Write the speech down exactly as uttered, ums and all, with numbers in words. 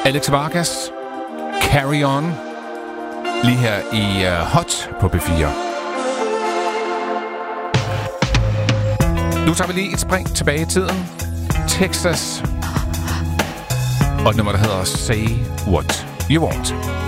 Alex Vargas, Carry On, lige her i uh, Hot på P fire. Nu tager vi lige et spring tilbage i tiden. Texas. Og et nummer, der hedder Say What You Want.